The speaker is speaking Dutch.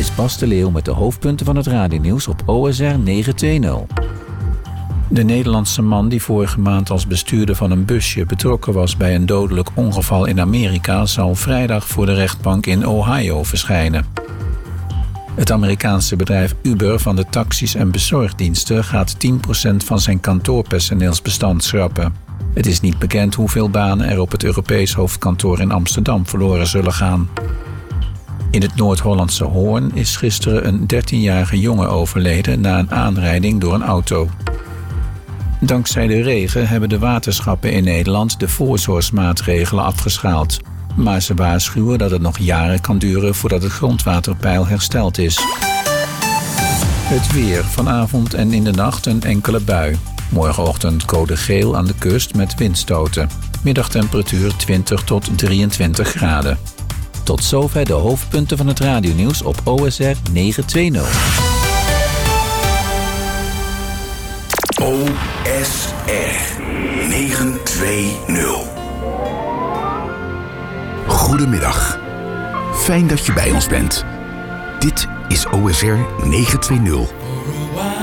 is Bas de Leeuw met de hoofdpunten van het radionieuws op OSR 920. De Nederlandse man die vorige maand als bestuurder van een busje betrokken was bij een dodelijk ongeval in Amerika zal vrijdag voor de rechtbank in Ohio verschijnen. Het Amerikaanse bedrijf Uber van de taxis en bezorgdiensten gaat 10% van zijn kantoorpersoneelsbestand schrappen. Het is niet bekend hoeveel banen er op het Europees hoofdkantoor in Amsterdam verloren zullen gaan. In het Noord-Hollandse Hoorn is gisteren een 13-jarige jongen overleden na een aanrijding door een auto. Dankzij de regen hebben de waterschappen in Nederland de voorzorgsmaatregelen afgeschaald. Maar ze waarschuwen dat het nog jaren kan duren voordat het grondwaterpeil hersteld is. Het weer. Vanavond en in de nacht een enkele bui. Morgenochtend code geel aan de kust met windstoten. Middagtemperatuur 20 tot 23 graden. Tot zover de hoofdpunten van het radionieuws op OSR 920. OSR 920. Goedemiddag. Fijn dat je bij ons bent. Dit is OSR 920.